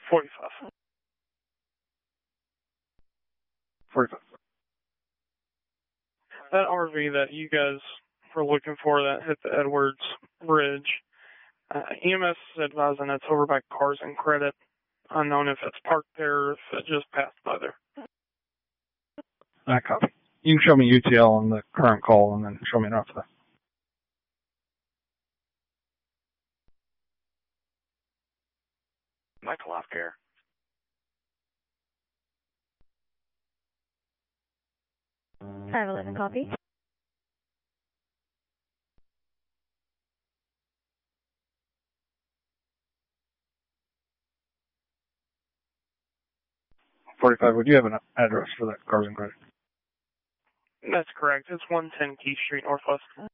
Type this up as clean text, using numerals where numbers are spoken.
45. 45. That RV that you guys were looking for that hit the Edwards Bridge, EMS is advising it's over by Cars and Credit. Unknown if it's parked there or if it just passed by there. I copy. You can show me UTL on the current call and then show me after that. Michael Offcare. I have 11 copy. Would you have an address for that Cars and Credit? That's correct. It's 110 Key Street Northwest.